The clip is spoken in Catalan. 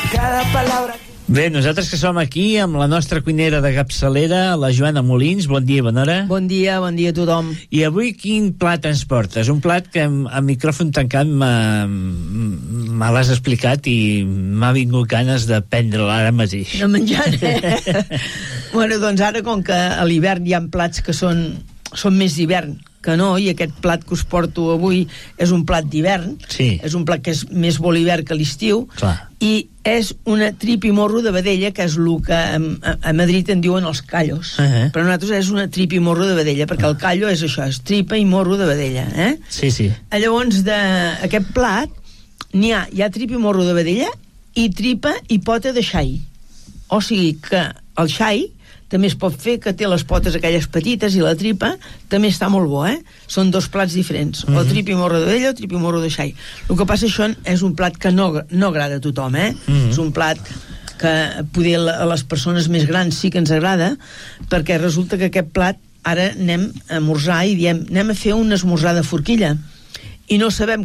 Cada palabra... Bé, nosaltres que som aquí amb la nostra cuinera de capçalera, la Joana Molins. Bon dia, bona hora. Bon dia a tothom. I avui quin plat ens portes? Un plat que a micròfon tancat me l'has explicat i m'ha vingut ganes de prendre-la ara mateix. De menjar, Bueno, doncs ara, com que a l'hivern hi ha plats que són més d'hivern que no, i aquest plat que us porto avui és un plat d'hivern, sí. És un plat que és més vol hivern que l'estiu, i és una tripa i morro de vedella, que és el que a Madrid en diuen els callos, però nosaltres és una tripa i morro de vedella, perquè el callo és això, és tripa i morro de vedella, Sí. Llavors, d'aquest plat hi ha tripa i morro de vedella i tripa i pota de xai, o sigui que el xai també es pot fer, que té les potes aquelles petites, i la tripa també està molt bo, Són dos plats diferents, o tripa i morro de vedella o tripa i morro de xai. El que passa, això és un plat que no agrada a tothom, És un plat que poder a les persones més grans sí que ens agrada, perquè resulta que aquest plat ara anem a esmorzar i diem, anem a fer un esmorzar de forquilla, i no sabem